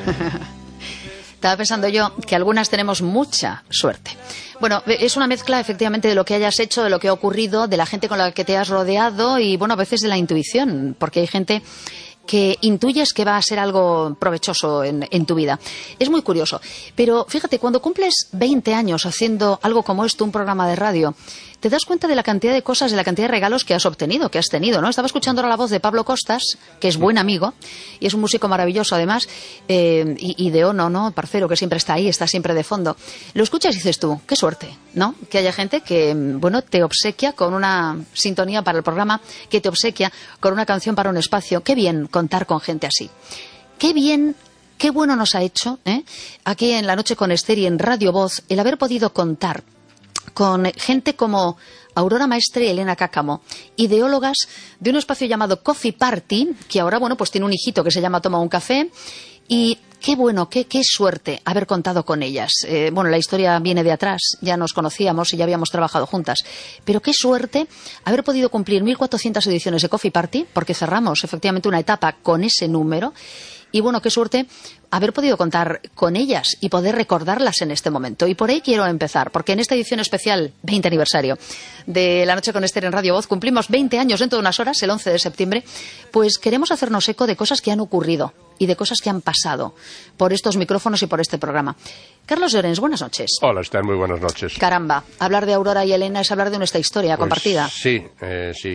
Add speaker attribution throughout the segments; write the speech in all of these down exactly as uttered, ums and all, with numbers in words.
Speaker 1: Estaba pensando yo que algunas tenemos mucha suerte. Bueno, es una mezcla efectivamente de lo que hayas hecho, de lo que ha ocurrido, de la gente con la que te has rodeado y, bueno, a veces de la intuición, porque hay gente que intuyes que va a ser algo provechoso en, en tu vida. Es muy curioso. Pero fíjate, cuando cumples veinte años haciendo algo como esto, un programa de radio, te das cuenta de la cantidad de cosas, de la cantidad de regalos que has obtenido, que has tenido, ¿no? Estaba escuchando ahora la voz de Pablo Costas, que es buen amigo, y es un músico maravilloso además, eh, y, y de Ono, ¿no? Parcero, que siempre está ahí, está siempre de fondo. Lo escuchas y dices tú, qué suerte, ¿no? Que haya gente que, bueno, te obsequia con una sintonía para el programa, que te obsequia con una canción para un espacio. Qué bien contar con gente así. Qué bien, qué bueno nos ha hecho, ¿eh? Aquí en La Noche con Esther y en Radio Voz, el haber podido contar con gente como Aurora Maestre y Elena Cáccamo, ideólogas de un espacio llamado Coffee Party, que ahora, bueno, pues tiene un hijito que se llama Toma un Café, y qué bueno, qué, qué suerte haber contado con ellas. Eh, bueno, la historia viene de atrás, ya nos conocíamos y ya habíamos trabajado juntas, pero qué suerte haber podido cumplir mil cuatrocientas ediciones de Coffee Party, porque cerramos efectivamente una etapa con ese número. Y bueno, qué suerte haber podido contar con ellas y poder recordarlas en este momento. Y por ahí quiero empezar, porque en esta edición especial, veinte aniversario de La Noche con Esther en Radio Voz, cumplimos veinte años dentro de unas horas, el once de septiembre, pues queremos hacernos eco de cosas que han ocurrido y de cosas que han pasado por estos micrófonos y por este programa. Carlos Llorens, buenas noches.
Speaker 2: Hola, Esther, muy buenas noches.
Speaker 1: Caramba, hablar de Aurora y Elena es hablar de nuestra historia
Speaker 2: pues,
Speaker 1: compartida.
Speaker 2: Sí, eh, sí.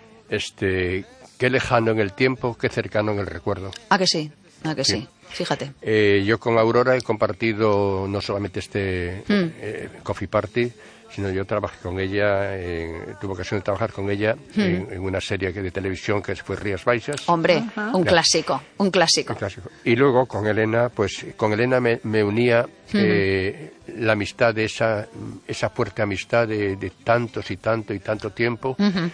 Speaker 2: Este, qué lejano en el tiempo, qué cercano en el recuerdo.
Speaker 1: ¿A que sí? Ah, que sí,
Speaker 2: sí.
Speaker 1: Fíjate.
Speaker 2: Eh, yo con Aurora he compartido no solamente este
Speaker 1: mm.
Speaker 2: eh, Coffee Party, sino yo trabajé con ella, eh, tuve ocasión de trabajar con ella mm. en, en una serie de televisión que fue Rías Baixas.
Speaker 1: Hombre, uh-huh. un ya. clásico, un clásico.
Speaker 2: un clásico. Y luego con Elena, pues con Elena me, me unía mm. eh, la amistad, de esa, esa fuerte amistad de, de tantos y tanto y tanto tiempo. Uh-huh.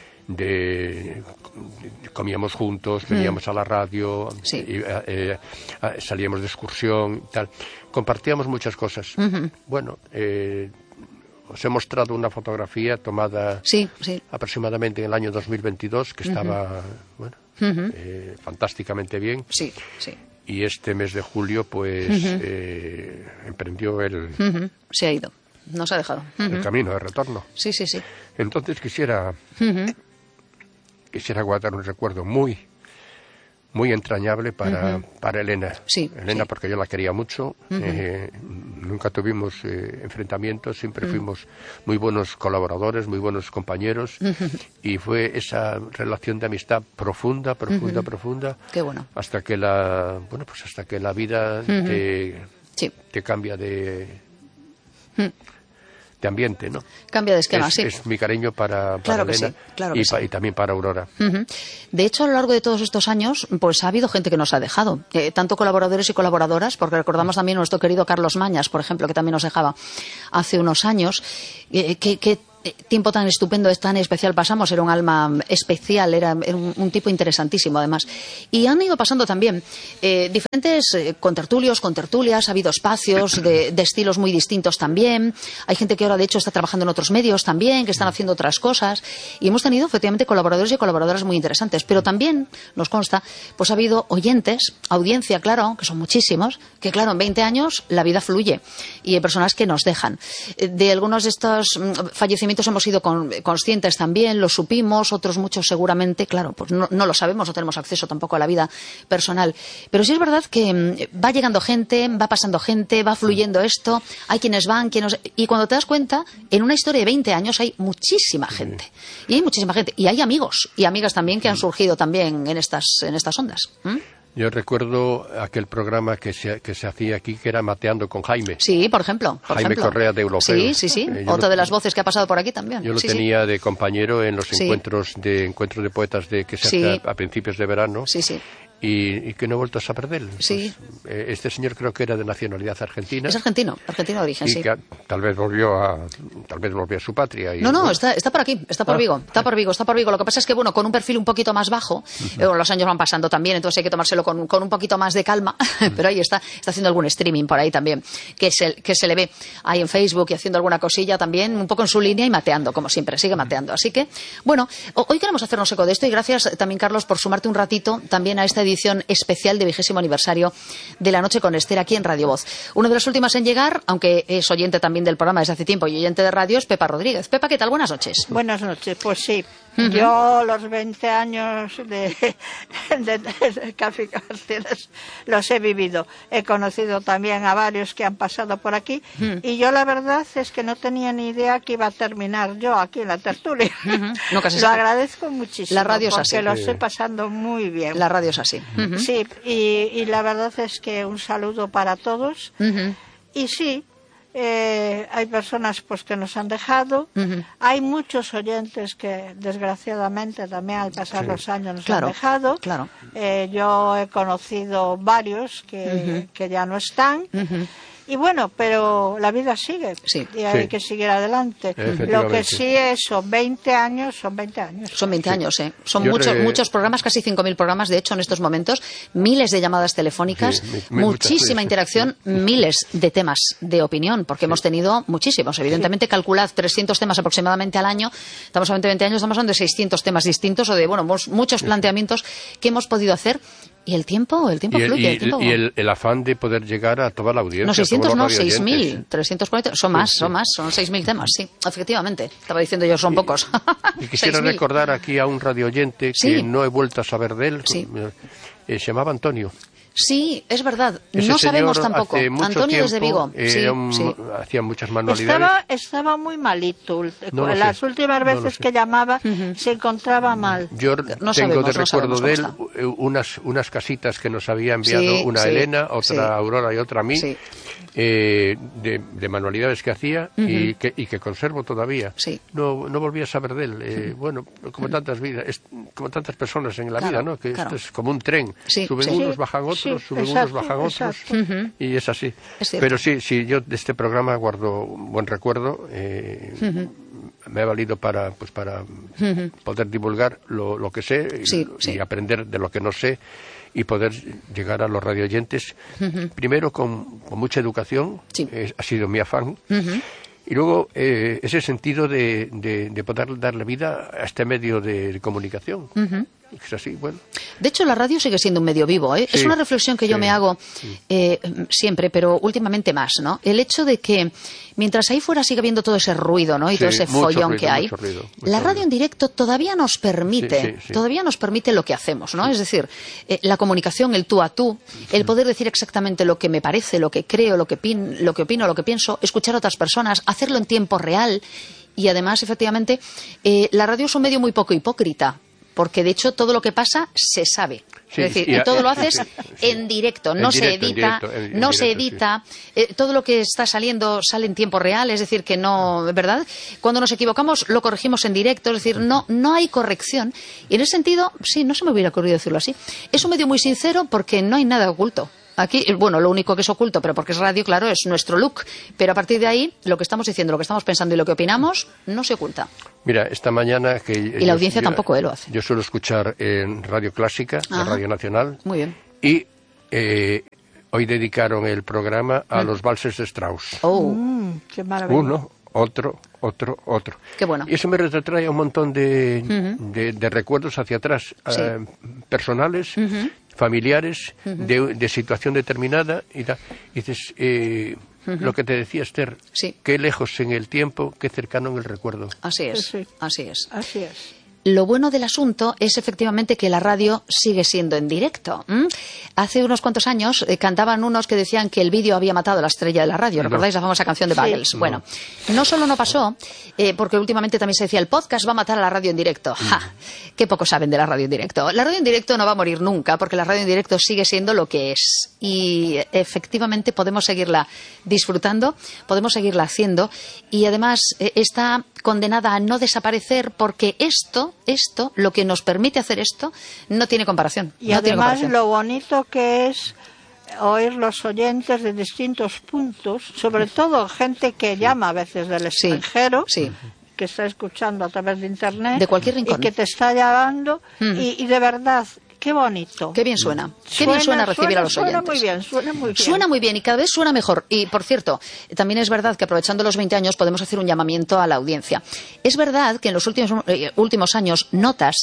Speaker 2: De, comíamos juntos, veníamos mm. a la radio,
Speaker 1: sí.
Speaker 2: y, eh, eh, salíamos de excursión, tal. Compartíamos muchas cosas.
Speaker 1: Uh-huh.
Speaker 2: Bueno, eh, os he mostrado una fotografía tomada
Speaker 1: sí, sí.
Speaker 2: aproximadamente en el año dos mil veintidós, que estaba, uh-huh. bueno,
Speaker 1: uh-huh.
Speaker 2: eh, fantásticamente bien.
Speaker 1: Sí, sí.
Speaker 2: Y este mes de julio, pues, uh-huh. eh, emprendió el...
Speaker 1: Uh-huh. Se ha ido, nos ha dejado. Uh-huh.
Speaker 2: El camino de retorno.
Speaker 1: Sí, sí, sí.
Speaker 2: Entonces quisiera...
Speaker 1: Uh-huh.
Speaker 2: Quisiera guardar un recuerdo muy, muy entrañable para, uh-huh. para Elena.
Speaker 1: Sí,
Speaker 2: Elena,
Speaker 1: sí.
Speaker 2: porque yo la quería mucho.
Speaker 1: Uh-huh.
Speaker 2: Eh, nunca tuvimos eh, enfrentamientos, siempre
Speaker 1: uh-huh.
Speaker 2: fuimos muy buenos colaboradores, muy buenos compañeros.
Speaker 1: Uh-huh.
Speaker 2: Y fue esa relación de amistad profunda, profunda, uh-huh. profunda.
Speaker 1: Qué bueno.
Speaker 2: Hasta que la, bueno, pues hasta que la vida uh-huh. te,
Speaker 1: sí.
Speaker 2: te cambia de...
Speaker 1: Uh-huh.
Speaker 2: de ambiente, ¿no?
Speaker 1: Cambia de esquema,
Speaker 2: es,
Speaker 1: sí.
Speaker 2: Es mi cariño para, para
Speaker 1: claro
Speaker 2: Elena
Speaker 1: que sí, claro
Speaker 2: y,
Speaker 1: que
Speaker 2: pa,
Speaker 1: sí.
Speaker 2: y también para Aurora.
Speaker 1: Uh-huh. De hecho, a lo largo de todos estos años, pues ha habido gente que nos ha dejado, eh, tanto colaboradores y colaboradoras, porque recordamos también a nuestro querido Carlos Mañas, por ejemplo, que también nos dejaba hace unos años, eh, que... que tiempo tan estupendo, tan especial pasamos, era un alma especial, era, era un, un tipo interesantísimo además. Y han ido pasando también eh, diferentes eh, contertulios, contertulias, ha habido espacios de, de estilos muy distintos también, hay gente que ahora de hecho está trabajando en otros medios también, que están haciendo otras cosas, y hemos tenido efectivamente colaboradores y colaboradoras muy interesantes, pero también, nos consta, pues ha habido oyentes, audiencia, claro, que son muchísimos, que claro, en veinte años la vida fluye, y hay personas que nos dejan. De algunos de estos fallecimientos hemos sido con, conscientes también, lo supimos, otros muchos seguramente, claro, pues no, no lo sabemos, no tenemos acceso tampoco a la vida personal. Pero sí es verdad que va llegando gente, va pasando gente, va fluyendo esto, hay quienes van, quienes... Y cuando te das cuenta, en una historia de veinte años hay muchísima gente. Y hay muchísima gente. Y hay amigos y amigas también que han surgido también en estas, en estas ondas. ¿Mm?
Speaker 2: Yo recuerdo aquel programa que se, que se hacía aquí, que era Mateando con Jaime.
Speaker 1: Sí, por ejemplo. Por
Speaker 2: Jaime
Speaker 1: ejemplo.
Speaker 2: Correa de Europeo.
Speaker 1: Sí, sí, sí.
Speaker 2: Eh,
Speaker 1: Otra
Speaker 2: lo,
Speaker 1: de las voces que ha pasado por aquí también.
Speaker 2: Yo lo
Speaker 1: sí,
Speaker 2: tenía
Speaker 1: sí.
Speaker 2: de compañero en los
Speaker 1: sí.
Speaker 2: encuentros de encuentros de poetas de que se
Speaker 1: sí.
Speaker 2: hacía a principios de verano.
Speaker 1: Sí, sí.
Speaker 2: Y, y que no he vuelto a saber de él.
Speaker 1: Sí.
Speaker 2: Pues, eh, este señor creo que era de nacionalidad argentina.
Speaker 1: Es argentino, argentino de origen,
Speaker 2: y
Speaker 1: sí.
Speaker 2: que tal vez volvió a tal vez volvió a su patria. Y,
Speaker 1: no, no,
Speaker 2: bueno.
Speaker 1: está, está por aquí, está por
Speaker 2: ah.
Speaker 1: Vigo, está por Vigo, está por Vigo. Lo que pasa es que, bueno, con un perfil un poquito más bajo, uh-huh. eh, los años van pasando también, entonces hay que tomárselo con, con un poquito más de calma, uh-huh. pero ahí está, está haciendo algún streaming por ahí también, que se, que se le ve ahí en Facebook y haciendo alguna cosilla también, un poco en su línea y mateando, como siempre, sigue mateando. Así que, bueno, hoy queremos hacernos eco de esto y gracias también, Carlos, por sumarte un ratito también a esta edición edición especial de vigésimo aniversario de La Noche con Esther aquí en Radio Voz. Una de las últimas en llegar, aunque es oyente también del programa desde hace tiempo y oyente de radio, es Pepa Rodríguez. Pepa, ¿qué tal? Buenas noches.
Speaker 3: Buenas noches, pues sí. Uh-huh. Yo los veinte años de, de, de Café Canciones los he vivido. He conocido también a varios que han pasado por aquí uh-huh. y yo la verdad es que no tenía ni idea que iba a terminar yo aquí en la tertulia. Uh-huh. No, lo sabe. Agradezco muchísimo.
Speaker 1: La radio es
Speaker 3: porque
Speaker 1: así.
Speaker 3: lo estoy pasando muy bien.
Speaker 1: La radio es así. Uh-huh.
Speaker 3: Sí, y, y la verdad es que un saludo para todos. Uh-huh. Y sí, Eh, hay personas pues que nos han dejado, uh-huh. hay muchos oyentes que desgraciadamente también al pasar sí. los años nos
Speaker 1: claro,
Speaker 3: han dejado.
Speaker 1: Claro.
Speaker 3: Eh, yo he conocido varios que, uh-huh. que ya no están. Uh-huh. Y bueno, pero la vida sigue
Speaker 1: sí.
Speaker 3: y hay
Speaker 2: sí.
Speaker 3: que seguir adelante. Lo que sí es, son veinte años, son veinte años.
Speaker 1: Son veinte sí. años, ¿eh? Son muchos, re... muchos programas, casi cinco mil programas, de hecho, en estos momentos, miles de llamadas telefónicas, sí, mi, muchísima muchas, interacción, sí. miles de temas de opinión, porque sí. hemos tenido muchísimos. Evidentemente, sí. calculad trescientos temas aproximadamente al año, estamos hablando de veinte años, estamos hablando de seiscientos temas distintos, o de, bueno, muchos planteamientos que hemos podido hacer. Y el tiempo, el tiempo
Speaker 2: y el,
Speaker 1: fluye.
Speaker 2: Y,
Speaker 1: el tiempo...
Speaker 2: y el, el afán de poder llegar a toda la audiencia.
Speaker 1: No, seiscientos no, seis mil, trescientos cuarenta, son más, sí, sí. son más, son seis mil temas, sí, efectivamente. Estaba diciendo yo, son
Speaker 2: y,
Speaker 1: pocos.
Speaker 2: Y quisiera recordar aquí a un radioyente que
Speaker 1: sí.
Speaker 2: no he vuelto a saber de él,
Speaker 1: sí.
Speaker 2: eh, se llamaba Antonio.
Speaker 1: Sí, es verdad.
Speaker 2: Ese
Speaker 1: no sabemos tampoco.
Speaker 2: Antonio
Speaker 1: tiempo, desde Vigo.
Speaker 2: Eh,
Speaker 1: sí,
Speaker 2: un,
Speaker 1: sí.
Speaker 2: Hacía muchas manualidades.
Speaker 3: Estaba, estaba muy malito.
Speaker 2: No
Speaker 3: Las
Speaker 2: sé,
Speaker 3: últimas veces
Speaker 2: no
Speaker 3: que llamaba uh-huh. se encontraba mal.
Speaker 2: Yo
Speaker 1: no
Speaker 2: tengo
Speaker 1: sabemos,
Speaker 2: de recuerdo
Speaker 1: no
Speaker 2: de él unas, unas casitas que nos había enviado
Speaker 1: sí,
Speaker 2: una
Speaker 1: sí,
Speaker 2: Elena, otra
Speaker 1: sí.
Speaker 2: Aurora y otra a mí. Sí. Eh, de, de manualidades que hacía uh-huh. y, que, y que conservo todavía.
Speaker 1: Sí.
Speaker 2: No, no volví a saber de él. Eh, bueno, como tantas vidas, es, como tantas personas en la
Speaker 1: claro,
Speaker 2: vida, ¿no? Que
Speaker 1: claro.
Speaker 2: esto es como un tren.
Speaker 1: Sí,
Speaker 2: suben
Speaker 1: sí.
Speaker 2: unos, bajan otros,
Speaker 3: sí,
Speaker 2: suben
Speaker 3: exacto,
Speaker 2: unos, bajan otros.
Speaker 3: Uh-huh.
Speaker 2: Y es así.
Speaker 1: Es
Speaker 2: Pero sí, sí, yo de este programa guardo un buen recuerdo. Eh, uh-huh. Me ha valido para, pues, para uh-huh. poder divulgar lo, lo que sé
Speaker 1: sí,
Speaker 2: y,
Speaker 1: sí.
Speaker 2: y aprender de lo que no sé. Y poder llegar a los radioyentes, uh-huh. primero con, con mucha educación,
Speaker 1: sí.
Speaker 2: eh, ha sido mi afán,
Speaker 1: uh-huh.
Speaker 2: y luego eh, ese sentido de, de, de poder darle vida a este medio de, de comunicación. Uh-huh. Es así, bueno.
Speaker 1: De hecho, la radio sigue siendo un medio vivo, ¿eh? Sí, es una reflexión que yo sí, me hago eh, siempre, pero últimamente más, ¿no? El hecho de que mientras ahí fuera sigue habiendo todo ese ruido, ¿no? Y
Speaker 2: sí,
Speaker 1: todo ese follón
Speaker 2: ruido,
Speaker 1: que hay,
Speaker 2: mucho ruido, mucho
Speaker 1: la radio
Speaker 2: ruido.
Speaker 1: en directo todavía nos permite,
Speaker 2: sí, sí, sí.
Speaker 1: todavía nos permite lo que hacemos, ¿no? Sí. Es decir, eh, la comunicación, el tú a tú, el poder decir exactamente lo que me parece, lo que creo, lo que, pin, lo que opino, lo que pienso, escuchar a otras personas, hacerlo en tiempo real y además, efectivamente, eh, la radio es un medio muy poco hipócrita. Porque, de hecho, todo lo que pasa se sabe. Sí, es decir, y, y todo lo haces sí, sí, en directo, no en se directo, edita, en directo, en, en no directo, se edita, sí. eh, todo lo que está saliendo sale en tiempo real, es decir, que no, ¿verdad? Cuando nos equivocamos lo corregimos en directo, es decir, no, no hay corrección. Y en ese sentido, sí, no se me hubiera ocurrido decirlo así. Es un medio muy sincero porque no hay nada oculto. Aquí, bueno, lo único que es oculto, pero porque es radio, claro, es nuestro look. Pero a partir de ahí, lo que estamos diciendo, lo que estamos pensando y lo que opinamos, no se oculta.
Speaker 2: Mira, esta mañana que...
Speaker 1: Y la audiencia yo, tampoco eh, lo hace.
Speaker 2: Yo suelo escuchar en Radio Clásica, en Radio Nacional.
Speaker 1: Muy bien.
Speaker 2: Y eh, hoy dedicaron el programa a mm. los valses de Strauss.
Speaker 1: Oh,
Speaker 3: mm, qué maravilla.
Speaker 2: Uno, otro, otro, otro.
Speaker 1: Qué bueno.
Speaker 2: Y eso me retrotrae un montón de, uh-huh. de, de recuerdos hacia atrás,
Speaker 1: sí.
Speaker 2: eh, personales, uh-huh. familiares, uh-huh. de, de situación determinada. Y, da, y dices, eh, uh-huh. lo que te decía Esther,
Speaker 1: sí.
Speaker 2: qué lejos en el tiempo, qué cercano en el recuerdo.
Speaker 1: Así es,
Speaker 3: sí, sí.
Speaker 1: así es.
Speaker 3: Así es.
Speaker 1: Lo bueno del asunto es efectivamente que la radio sigue siendo en directo. ¿Mm? Hace unos cuantos años eh, cantaban unos que decían que el vídeo había matado a la estrella de la radio. ¿Recordáis no. la famosa canción de Buggles? Sí. Bueno, no solo no pasó, eh, porque últimamente también se decía el podcast va a matar a la radio en directo. ¡Ja! Qué poco saben de la radio en directo. La radio en directo no va a morir nunca, porque la radio en directo sigue siendo lo que es. Y efectivamente podemos seguirla disfrutando, podemos seguirla haciendo, y además eh, está condenada a no desaparecer porque esto Esto, lo que nos permite hacer esto, no tiene comparación.
Speaker 3: Y
Speaker 1: no
Speaker 3: además
Speaker 1: tiene comparación.
Speaker 3: Lo bonito que es oír los oyentes de distintos puntos, sobre todo gente que llama a veces del extranjero,
Speaker 1: sí, sí.
Speaker 3: que está escuchando a través de internet,
Speaker 1: de cualquier rincón.
Speaker 3: Y que te está llamando, mm. y, y de verdad... Qué bonito.
Speaker 1: Qué bien suena. Qué
Speaker 3: suena,
Speaker 1: bien suena recibir
Speaker 3: suena,
Speaker 1: a los oyentes.
Speaker 3: Suena muy bien, suena muy bien.
Speaker 1: Suena muy bien y cada vez suena mejor. Y, por cierto, también es verdad que aprovechando los veinte años podemos hacer un llamamiento a la audiencia. Es verdad que en los últimos, eh, últimos años notas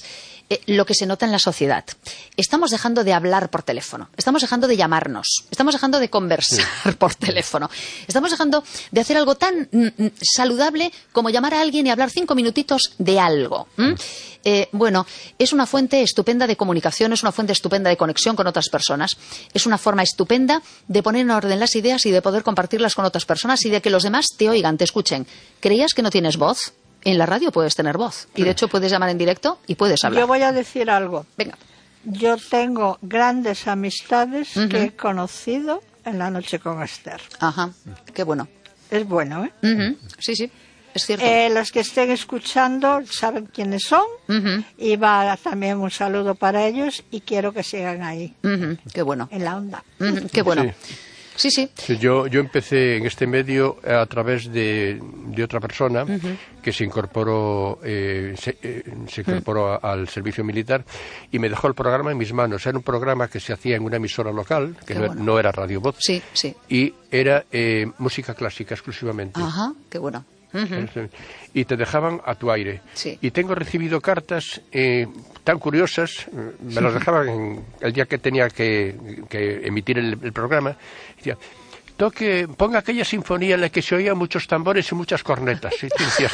Speaker 1: eh, lo que se nota en la sociedad. Estamos dejando de hablar por teléfono, estamos dejando de llamarnos, estamos dejando de conversar sí. por teléfono, estamos dejando de hacer algo tan mm, saludable como llamar a alguien y hablar cinco minutitos de algo. ¿Mm? Eh, bueno, es una fuente estupenda de comunicación, es una fuente estupenda de conexión con otras personas, es una forma estupenda de poner en orden las ideas y de poder compartirlas con otras personas y de que los demás te oigan, te escuchen. ¿Creías que no tienes voz? En la radio puedes tener voz y de hecho puedes llamar en directo y puedes hablar.
Speaker 3: Yo voy a decir algo.
Speaker 1: Venga.
Speaker 3: Yo tengo grandes amistades uh-huh. que he conocido en La Noche con Esther.
Speaker 1: Ajá, qué bueno.
Speaker 3: Es bueno, ¿eh?
Speaker 1: Uh-huh. Sí, sí. Es cierto.
Speaker 3: Eh, los que estén escuchando saben quiénes son uh-huh. y va también un saludo para ellos y quiero que sigan ahí.
Speaker 1: Uh-huh. Qué bueno.
Speaker 3: En la onda.
Speaker 1: Uh-huh. Qué bueno. Sí, sí. sí.
Speaker 2: sí yo, yo empecé en este medio a través de, de otra persona uh-huh. que se incorporó, eh, se, eh, se incorporó uh-huh. a, al servicio militar y me dejó el programa en mis manos. Era un programa que se hacía en una emisora local, que no, bueno. no era Radio Voz,
Speaker 1: sí, sí.
Speaker 2: y era eh, música clásica exclusivamente.
Speaker 1: Ajá, qué bueno.
Speaker 2: Uh-huh. Y te dejaban a tu aire.
Speaker 1: Sí.
Speaker 2: Y tengo recibido cartas eh, tan curiosas, me las dejaban en el día que tenía que, que emitir el, el programa. Decía, toque, ponga aquella sinfonía en la que se oían muchos tambores y muchas cornetas. Y tú decías,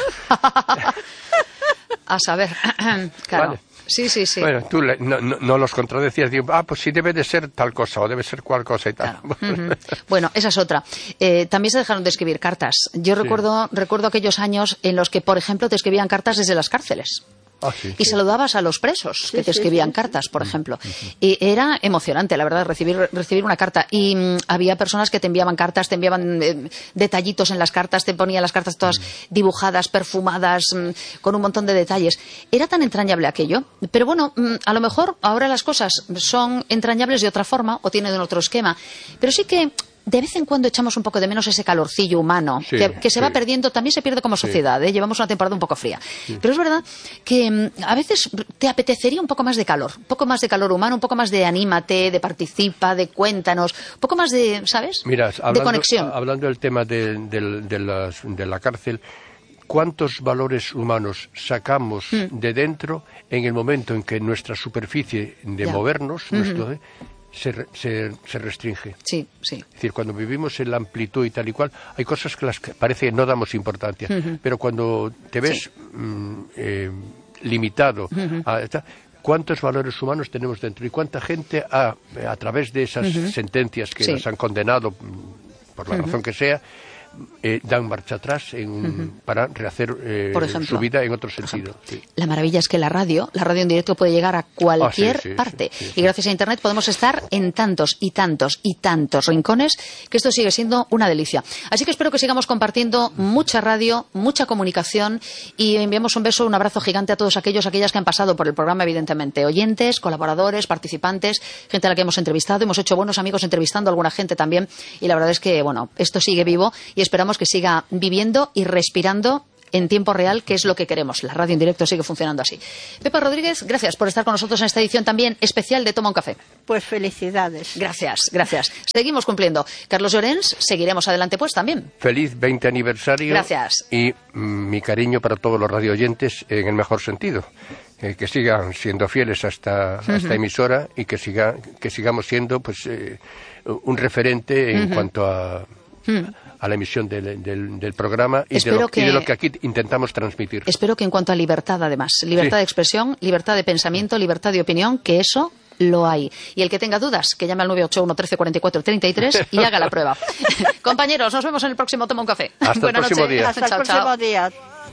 Speaker 1: a saber, claro.
Speaker 2: Vale.
Speaker 1: Sí, sí, sí.
Speaker 2: Bueno, tú le, no, no, no los contradecías, digo, ah, pues sí debe de ser tal cosa o debe ser cual cosa y tal.
Speaker 1: Claro. Uh-huh. Bueno, esa es otra. Eh, también se dejaron de escribir cartas. Yo sí. recuerdo, recuerdo aquellos años en los que, por ejemplo, te escribían cartas desde las cárceles.
Speaker 2: Ah, sí,
Speaker 1: y
Speaker 2: sí.
Speaker 1: saludabas a los presos
Speaker 3: sí,
Speaker 1: que te
Speaker 3: sí,
Speaker 1: escribían
Speaker 3: sí,
Speaker 1: cartas,
Speaker 3: sí.
Speaker 1: por ejemplo. Y era emocionante, la verdad, recibir, recibir una carta. Y mm, había personas que te enviaban cartas, te enviaban eh, detallitos en las cartas, te ponían las cartas todas dibujadas, perfumadas, mm, con un montón de detalles. Era tan entrañable aquello. Pero bueno, mm, a lo mejor ahora las cosas son entrañables de otra forma o tienen otro esquema. Pero sí que de vez en cuando echamos un poco de menos ese calorcillo humano,
Speaker 2: sí,
Speaker 1: que, que se
Speaker 2: sí.
Speaker 1: va perdiendo, también se pierde como sociedad, sí. ¿eh? Llevamos una temporada un poco fría. Sí. Pero es verdad que mm, a veces te apetecería un poco más de calor, un poco más de calor humano, un poco más de anímate, de participa, de cuéntanos, un poco más de, ¿sabes?
Speaker 2: Mira, hablando,
Speaker 1: de conexión.
Speaker 2: Hablando del tema de, de, de, las, de la cárcel, ¿cuántos valores humanos sacamos mm. de dentro en el momento en que nuestra superficie de ya. movernos, mm-hmm. nuestro... Se, se, se restringe.
Speaker 1: Sí, sí.
Speaker 2: Es decir, cuando vivimos en la amplitud y tal y cual, hay cosas que las que parece que no damos importancia, uh-huh. pero cuando te ves sí. mm, eh, limitado uh-huh. a esta, ¿cuántos valores humanos tenemos dentro? ¿Y cuánta gente ha, a través de esas uh-huh. sentencias que sí. las han condenado por la uh-huh. razón que sea, Eh, dan marcha atrás en, uh-huh. para rehacer eh,
Speaker 1: Por ejemplo,
Speaker 2: su vida en otro sentido. Sí.
Speaker 1: La maravilla es que la radio, la radio en directo puede llegar a cualquier
Speaker 2: ah, sí, sí,
Speaker 1: parte.
Speaker 2: Sí, sí, sí.
Speaker 1: Y gracias a Internet podemos estar en tantos y tantos y tantos rincones que esto sigue siendo una delicia. Así que espero que sigamos compartiendo mucha radio, mucha comunicación y enviamos un beso, un abrazo gigante a todos aquellos, aquellas que han pasado por el programa, evidentemente. Oyentes, colaboradores, participantes, gente a la que hemos entrevistado. Hemos hecho buenos amigos entrevistando a alguna gente también. Y la verdad es que, bueno, esto sigue vivo y esperamos que siga viviendo y respirando en tiempo real, que es lo que queremos. La radio en directo sigue funcionando así. Pepa Rodríguez, gracias por estar con nosotros en esta edición también especial de Toma un Café.
Speaker 3: Pues felicidades.
Speaker 1: Gracias, gracias. Seguimos cumpliendo. Carlos Llorens, seguiremos adelante pues también.
Speaker 2: Feliz veinte aniversario.
Speaker 1: Gracias.
Speaker 2: Y mm, mi cariño para todos los radioyentes en el mejor sentido. Eh, que sigan siendo fieles a esta, uh-huh. a esta emisora y que, siga, que sigamos siendo pues eh, un referente en uh-huh. cuanto a... Uh-huh. a la emisión del, del, del programa y de, lo, que, y de lo que aquí intentamos transmitir.
Speaker 1: Espero que en cuanto a libertad, además, libertad sí. de expresión, libertad de pensamiento, libertad de opinión, que eso lo hay. Y el que tenga dudas, que llame al nueve ocho uno, trece, cuarenta y cuatro, treinta y tres y haga la prueba. Compañeros, nos vemos en el próximo Toma un Café.
Speaker 2: Hasta
Speaker 1: Buenas
Speaker 2: el próximo
Speaker 1: noches.
Speaker 2: día.
Speaker 3: Hasta el
Speaker 1: chao,
Speaker 3: próximo
Speaker 1: chao.
Speaker 3: día.